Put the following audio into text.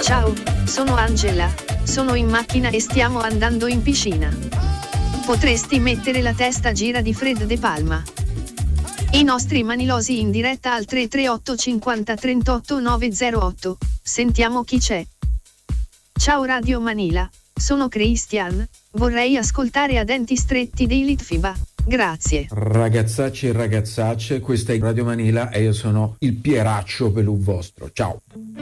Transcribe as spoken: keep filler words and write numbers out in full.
Ciao, sono Angela, sono in macchina e stiamo andando in piscina. Potresti mettere la testa gira di Fred De Palma. I nostri manilosi in diretta al tre tre otto cinquanta trentotto nove zero otto, sentiamo chi c'è. Ciao Radio Manila, sono Christian, vorrei ascoltare A Denti Stretti dei Litfiba, grazie. Ragazzacci e ragazzacce, questa è Radio Manila e io sono il Pieraccio Pelù vostro, ciao.